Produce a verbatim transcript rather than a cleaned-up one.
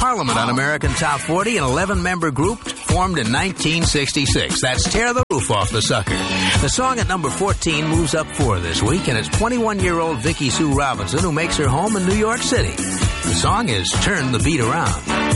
Parliament on American Top forty, an eleven-member group formed in nineteen sixty-six. That's Tear the Roof Off the Sucker. The song at number fourteen moves up four this week, and it's twenty-one-year-old Vicki Sue Robinson who makes her home in New York City. The song is Turn the Beat Around.